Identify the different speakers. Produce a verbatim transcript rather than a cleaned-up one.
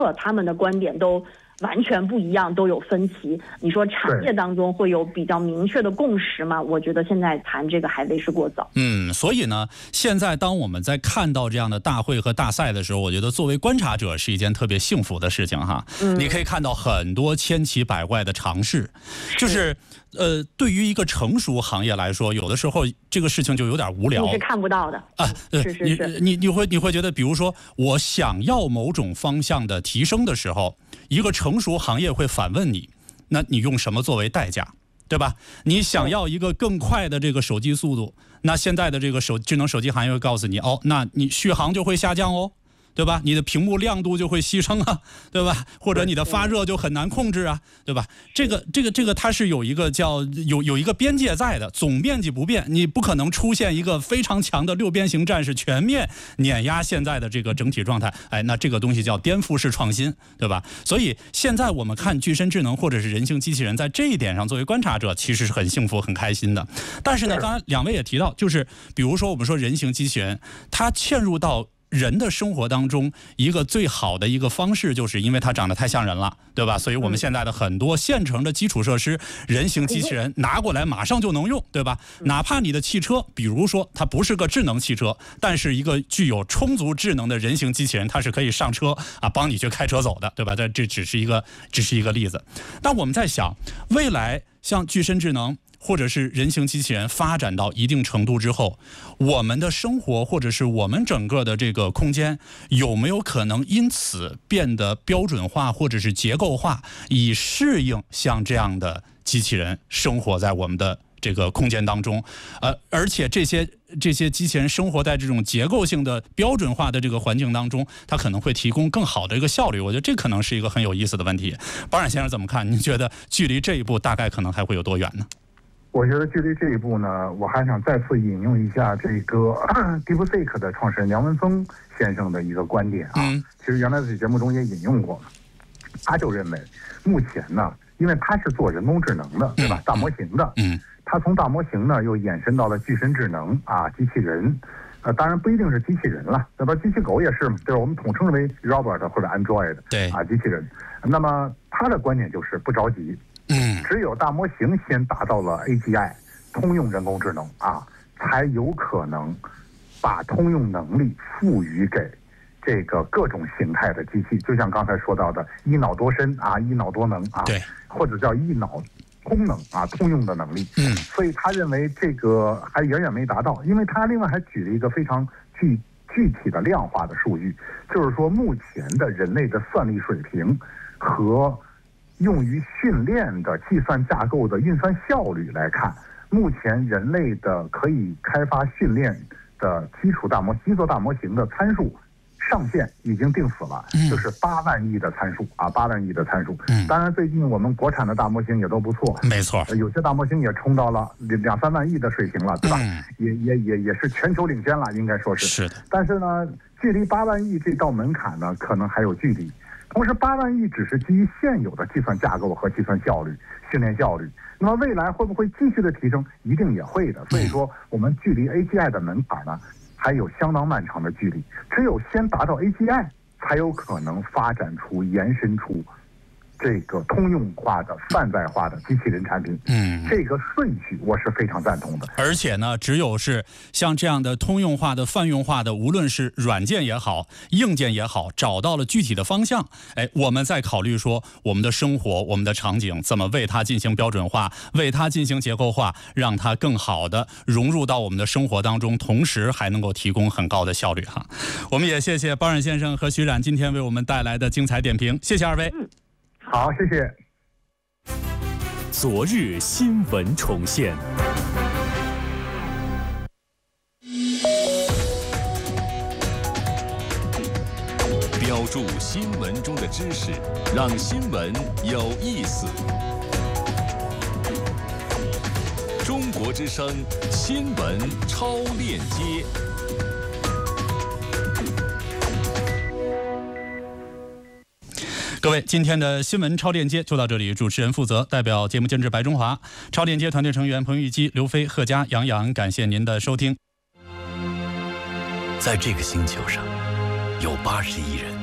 Speaker 1: 他们的观点都完全不一样，都有分歧。你说产业当中会有比较明确的共识吗？我觉得现在谈这个还为时过早。
Speaker 2: 嗯，所以呢，现在当我们在看到这样的大会和大赛的时候，我觉得作为观察者是一件特别幸福的事情哈。嗯，你可以看到很多千奇百怪的尝试，就是呃，对于一个成熟行业来说，有的时候这个事情就有点无聊。
Speaker 1: 你是看不到的啊，
Speaker 2: 呃、
Speaker 1: 是是是。
Speaker 2: 你你你会你会觉得，比如说我想要某种方向的提升的时候，一个成熟行业会反问你，那你用什么作为代价？对吧？你想要一个更快的这个手机速度，那现在的这个手智能手机行业会告诉你，哦，那你续航就会下降哦。对吧？你的屏幕亮度就会牺牲啊，对吧？或者你的发热就很难控制啊，对吧？这个、这个、这个，它是有一个叫有有一个边界在的，总面积不变，你不可能出现一个非常强的六边形战士全面碾压现在的这个整体状态。哎，那这个东西叫颠覆式创新，对吧？所以现在我们看具身智能或者是人形机器人，在这一点上作为观察者，其实是很幸福、很开心的。但是呢，刚才两位也提到，就是比如说我们说人形机器人，它嵌入到人的生活当中，一个最好的一个方式，就是因为它长得太像人了，对吧？所以我们现在的很多现成的基础设施，人形机器人拿过来马上就能用，对吧？哪怕你的汽车，比如说它不是个智能汽车，但是一个具有充足智能的人形机器人，它是可以上车啊，帮你去开车走的，对吧？这这只是一个只是一个例子。但我们在想，未来像具身智能或者是人形机器人发展到一定程度之后，我们的生活或者是我们整个的这个空间有没有可能因此变得标准化或者是结构化，以适应像这样的机器人生活在我们的这个空间当中？呃，而且这些这些机器人生活在这种结构性的标准化的这个环境当中，它可能会提供更好的一个效率。我觉得这可能是一个很有意思的问题。保冉先生怎么看？您觉得距离这一步大概可能还会有多远呢？
Speaker 3: 我觉得距离这一步呢，我还想再次引用一下这个 DeepSeek 的创始人梁文峰先生的一个观点啊。嗯、其实原来在节目中也引用过，他就认为目前呢，因为他是做人工智能的，对吧？嗯、大模型的，嗯，他从大模型呢又延伸到了具身智能啊，机器人。呃，当然不一定是机器人了，对吧？机器狗也是嘛，就是我们统称为 robot 或者 android， 对啊，机器人。那么他的观点就是不着急。嗯，只有大模型先达到了 A G I 通用人工智能啊，才有可能把通用能力赋予给这个各种形态的机器，就像刚才说到的一脑多身啊，一脑多能啊，对，或者叫一脑通能啊，通用的能力。嗯，所以他认为这个还远远没达到，因为他另外还举了一个非常具具体的量化的数据，就是说目前的人类的算力水平和用于训练的计算架构的运算效率来看，目前人类的可以开发训练的基础大模基座大模型的参数上限已经定死了，嗯、就是八万亿的参数啊，八万亿的参数。嗯、当然，最近我们国产的大模型也都不错，
Speaker 2: 没错，
Speaker 3: 有些大模型也冲到了两三万亿的水平了，对吧？嗯、也也也也是全球领先了，应该说是。
Speaker 2: 是的。
Speaker 3: 但是呢，距离八万亿这道门槛呢，可能还有距离。同时，八万亿只是基于现有的计算架构和计算效率、训练效率。那么未来会不会继续的提升？一定也会的。所以说，我们距离 A G I 的门槛呢，还有相当漫长的距离。只有先达到 A G I， 才有可能发展出、延伸出这个通用化的、泛在化的机器人产品。嗯，这个顺序我是非常赞同的。
Speaker 2: 而且呢，只有是像这样的通用化的、泛用化的，无论是软件也好、硬件也好，找到了具体的方向，哎，我们再考虑说我们的生活、我们的场景怎么为它进行标准化、为它进行结构化，让它更好的融入到我们的生活当中，同时还能够提供很高的效率哈。我们也谢谢保冉先生和徐冉今天为我们带来的精彩点评，谢谢二位。
Speaker 3: 嗯，好，谢谢。
Speaker 4: 昨日新闻重现。标注新闻中的知识，让新闻有意思。中国之声新闻超链接。
Speaker 2: 各位，今天的新闻超链接就到这里，主持人负责，代表节目监制白中华，超链接团队成员彭玉基、刘飞、贺佳、杨洋，感谢您的收听。
Speaker 4: 在这个星球上，有八十亿人